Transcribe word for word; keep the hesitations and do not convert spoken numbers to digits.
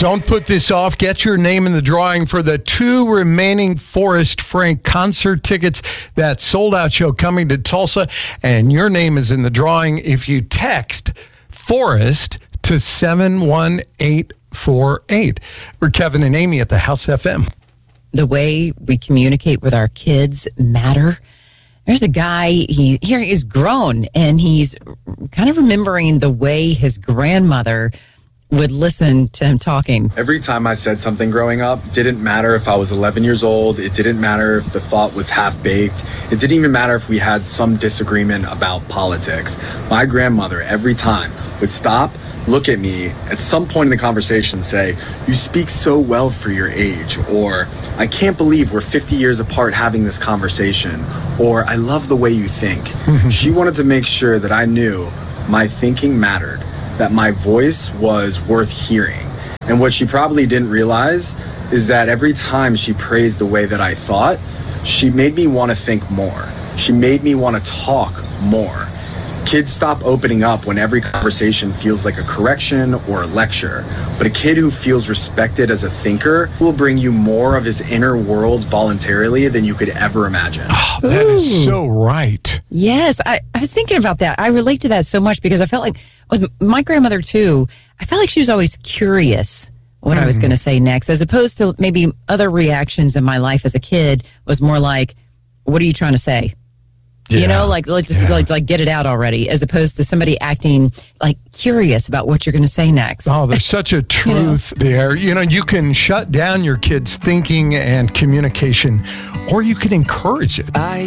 Don't put this off. Get your name in the drawing for the two remaining Forrest Frank concert tickets. That sold-out show coming to Tulsa, and your name is in the drawing if you text Forrest to seven one eight four eight. We're Kevin and Amy at the House F M. The way we communicate with our kids matter. There's a guy, he here he's grown, and he's kind of remembering the way his grandmother would listen to him talking. Every time I said something growing up, it didn't matter if I was eleven years old. It didn't matter if the thought was half-baked. It didn't even matter if we had some disagreement about politics. My grandmother, every time, would stop, look at me, at some point in the conversation say, "You speak so well for your age," or "I can't believe we're fifty years apart having this conversation," or "I love the way you think." She wanted to make sure that I knew my thinking mattered, that my voice was worth hearing. And what she probably didn't realize is that every time she praised the way that I thought, she made me want to think more. She made me want to talk more. Kids stop opening up when every conversation feels like a correction or a lecture. But a kid who feels respected as a thinker will bring you more of his inner world voluntarily than you could ever imagine. Oh, that Ooh. is so right. Yes, I, I was thinking about that. I relate to that so much because I felt like with my grandmother too, I felt like she was always curious what mm. I was going to say next, as opposed to maybe other reactions in my life as a kid was more like, what are you trying to say? Yeah. You know, like let's just yeah. like, like get it out already, as opposed to somebody acting like curious about what you're going to say next. Oh, there's such a truth you know? there. You know, you can shut down your kids' thinking and communication, or you can encourage it. I